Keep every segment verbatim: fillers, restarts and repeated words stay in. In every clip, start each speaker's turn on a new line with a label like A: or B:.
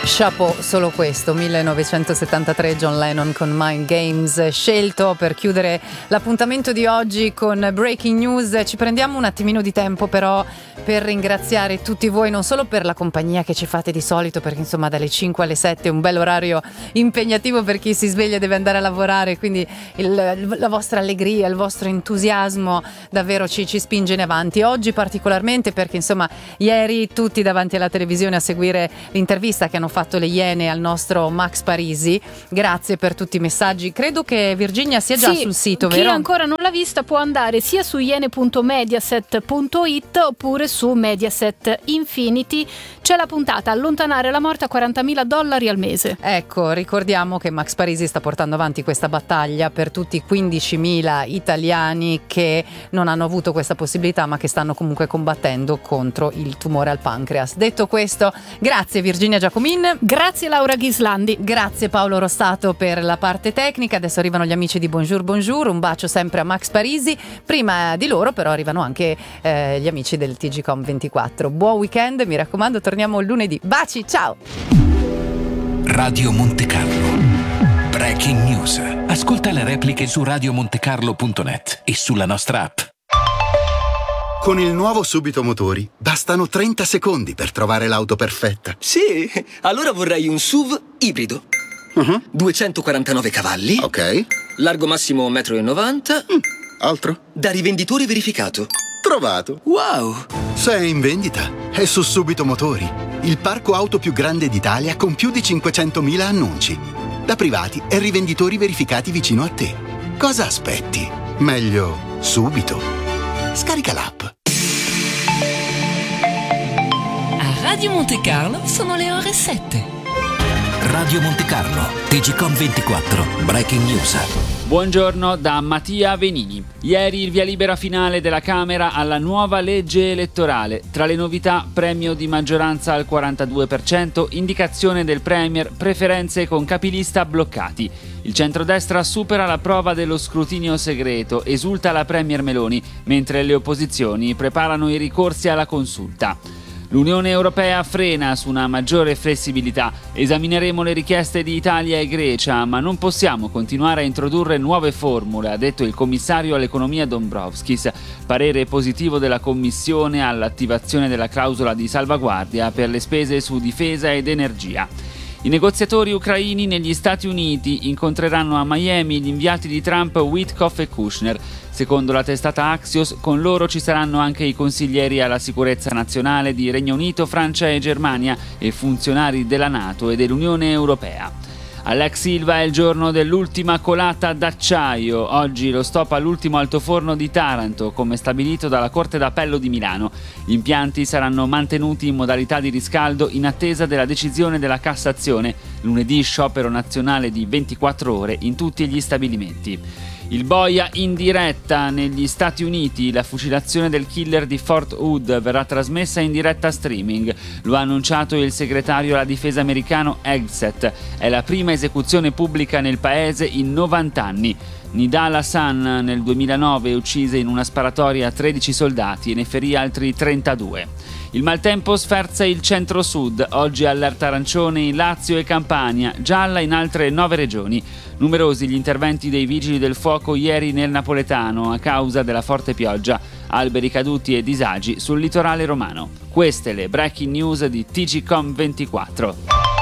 A: Chapeau, solo questo, millenovecentosettantatré, John Lennon con Mind Games, scelto per chiudere l'appuntamento di oggi con Breaking News. Ci prendiamo un attimino di tempo però per ringraziare tutti voi, non solo per la compagnia che ci fate di solito, perché insomma dalle cinque alle sette è un bel orario impegnativo per chi si sveglia e deve andare a lavorare, quindi il, la vostra allegria, il vostro entusiasmo davvero ci, ci spinge in avanti. Oggi particolarmente perché insomma ieri tutti davanti alla televisione a seguire l'intervista che hanno fatto le Iene al nostro Max Parisi. Grazie per tutti i messaggi. Credo che Virginia sia già
B: sì,
A: sul sito,
B: chi
A: vero?
B: Chi ancora non l'ha vista può andare sia su iene punto mediaset punto it oppure su Mediaset Infinity. C'è la puntata Allontanare la morte a quarantamila dollari al mese.
A: Ecco, ricordiamo che Max Parisi sta portando avanti questa battaglia per tutti i quindicimila italiani che non hanno avuto questa possibilità ma che stanno comunque combattendo contro il tumore al pancreas. Detto questo, grazie Virginia Giacomin.
B: Grazie Laura Ghislandi.
A: Grazie Paolo Rossato per la parte tecnica. Adesso arrivano gli amici di Bonjour Bonjour. Un bacio sempre a Max Parisi. Prima di loro però arrivano anche eh, gli amici del T G Com ventiquattro. Buon weekend, mi raccomando, torniamo lunedì. Baci, ciao.
C: Radio Monte Carlo. Breaking News. Ascolta le repliche su radio montecarlo punto net e sulla nostra app.
D: Con il nuovo Subito Motori bastano trenta secondi per trovare l'auto perfetta.
E: Sì, allora vorrei un S U V ibrido.
D: Uh-huh.
E: duecentoquarantanove cavalli.
D: Ok.
E: Largo massimo un metro e novanta.
D: Mm. Altro?
E: Da rivenditore verificato.
D: Trovato.
E: Wow!
D: Se è in vendita, è su Subito Motori, il parco auto più grande d'Italia con più di cinquecentomila annunci. Da privati e rivenditori verificati vicino a te. Cosa aspetti? Meglio subito. Scarica l'app.
F: A Radio Monte Carlo sono le ore sette.
C: Radio Monte Carlo, T G Com ventiquattro, Breaking News.
G: Buongiorno da Mattia Venini. Ieri il via libera finale della Camera alla nuova legge elettorale. Tra le novità, premio di maggioranza al quarantadue per cento, indicazione del Premier, preferenze con capilista bloccati. Il centrodestra supera la prova dello scrutinio segreto, esulta la Premier Meloni, mentre le opposizioni preparano i ricorsi alla consulta. L'Unione Europea frena su una maggiore flessibilità. Esamineremo le richieste di Italia e Grecia, ma non possiamo continuare a introdurre nuove formule, ha detto il commissario all'economia Dombrovskis. Parere positivo della Commissione all'attivazione della clausola di salvaguardia per le spese su difesa ed energia. I negoziatori ucraini negli Stati Uniti incontreranno a Miami gli inviati di Trump Witkoff e Kushner. Secondo la testata Axios, con loro ci saranno anche i consiglieri alla sicurezza nazionale di Regno Unito, Francia e Germania e funzionari della NATO e dell'Unione Europea. All'ex Silva è il giorno dell'ultima colata d'acciaio. Oggi lo stop all'ultimo altoforno di Taranto, come stabilito dalla Corte d'Appello di Milano. Gli impianti saranno mantenuti in modalità di riscaldo in attesa della decisione della Cassazione. Lunedì sciopero nazionale di ventiquattro ore in tutti gli stabilimenti. Il boia in diretta negli Stati Uniti. La fucilazione del killer di Fort Hood verrà trasmessa in diretta streaming. Lo ha annunciato il segretario alla difesa americano Hegseth. È la prima esecuzione pubblica nel paese in novanta anni. Nidal Hassan nel duemilanove uccise in una sparatoria tredici soldati e ne ferì altri trentadue. Il maltempo sferza il centro-sud, oggi allerta arancione in Lazio e Campania, gialla in altre nove regioni. Numerosi gli interventi dei vigili del fuoco ieri nel napoletano a causa della forte pioggia, alberi caduti e disagi sul litorale romano. Queste le breaking news di T G Com ventiquattro.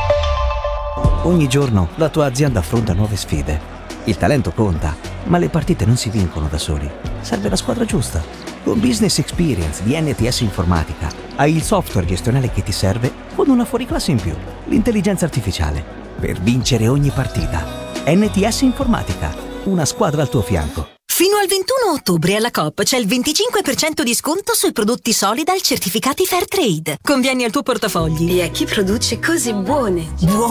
H: Ogni giorno la tua azienda affronta nuove sfide. Il talento conta, ma le partite non si vincono da soli. Serve la squadra giusta. Con Business Experience di N T S Informatica hai il software gestionale che ti serve con una fuoriclasse in più, l'intelligenza artificiale, per vincere ogni partita. N T S Informatica, una squadra al tuo fianco.
I: Fino al ventuno ottobre alla Coop c'è il venticinque per cento di sconto sui prodotti Solidal certificati Fairtrade. Convieni al tuo portafogli.
J: E a chi produce cose buone.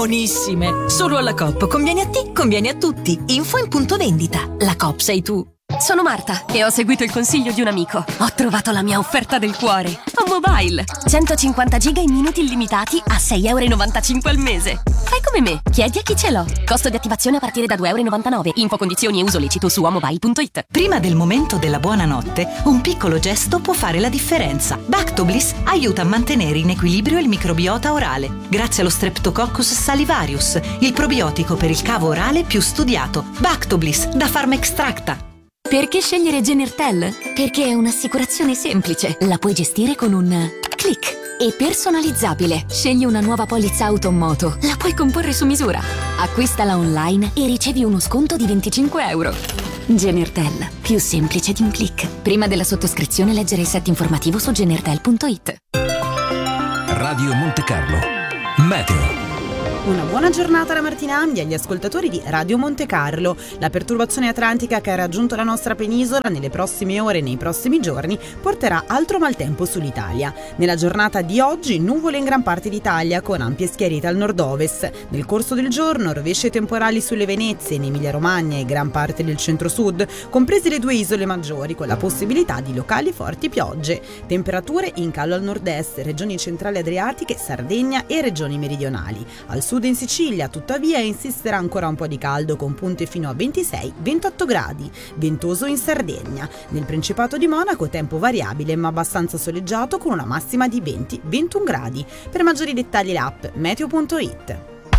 I: Buonissime! Solo alla Coop. Convieni a te, convieni a tutti. Info in punto vendita. La Coop sei tu.
J: Sono Marta e ho seguito il consiglio di un amico. Ho trovato la mia offerta del cuore. A Mobile. centocinquanta giga in minuti illimitati a sei e novantacinque euro al mese. Fai come me, chiedi a chi ce l'ho. Costo di attivazione a partire da due e novantanove euro. Info, condizioni e uso lecito su amobile punto it.
K: Prima del momento della buonanotte, un piccolo gesto può fare la differenza. Bactobliss aiuta a mantenere in equilibrio il microbiota orale, grazie allo Streptococcus salivarius, il probiotico per il cavo orale più studiato. Bactobliss da Pharmaextracta.
I: Perché scegliere Genertel? Perché è un'assicurazione semplice. La puoi gestire con un click. E personalizzabile. Scegli una nuova polizza auto o moto. La puoi comporre su misura. Acquistala online e ricevi uno sconto di venticinque euro. Genertel. Più semplice di un click. Prima della sottoscrizione leggere il set informativo su genertel punto it.
C: Radio Monte Carlo. Meteo.
L: Una buona giornata da Martina Ambia agli ascoltatori di Radio Monte Carlo. La perturbazione atlantica che ha raggiunto la nostra penisola nelle prossime ore e nei prossimi giorni porterà altro maltempo sull'Italia. Nella giornata di oggi nuvole in gran parte d'Italia con ampie schiarite al nord-ovest. Nel corso del giorno rovesci temporali sulle Venezie, in Emilia-Romagna e gran parte del centro-sud, comprese le due isole maggiori con la possibilità di locali forti piogge. Temperature in calo al nord-est, regioni centrali adriatiche, Sardegna e regioni meridionali. Al sud in Sicilia, tuttavia, insisterà ancora un po' di caldo con punte fino a ventisei ventotto gradi. Ventoso in Sardegna. Nel Principato di Monaco tempo variabile ma abbastanza soleggiato con una massima di venti ventuno gradi. Per maggiori dettagli l'app meteo punto it.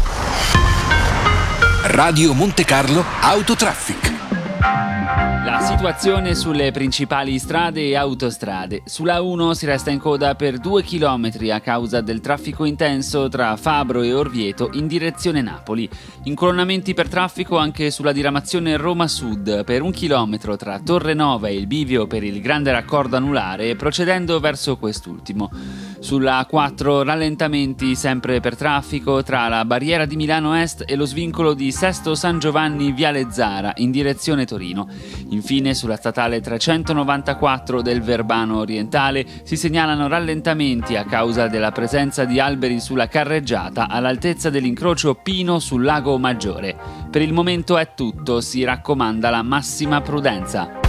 C: Radio Monte Carlo Autotraffic.
G: La situazione sulle principali strade e autostrade. Sulla uno si resta in coda per due chilometri a causa del traffico intenso tra Fabro e Orvieto in direzione Napoli. Incolonnamenti per traffico anche sulla diramazione Roma Sud per un chilometro tra Torre Nova e il bivio per il grande raccordo anulare, procedendo verso quest'ultimo. Sulla A quattro rallentamenti sempre per traffico tra la barriera di Milano Est e lo svincolo di Sesto San Giovanni Viale Zara in direzione Torino. Infine sulla statale trecentonovantaquattro del Verbano orientale si segnalano rallentamenti a causa della presenza di alberi sulla carreggiata all'altezza dell'incrocio Pino sul Lago Maggiore. Per il momento è tutto, si raccomanda la massima prudenza.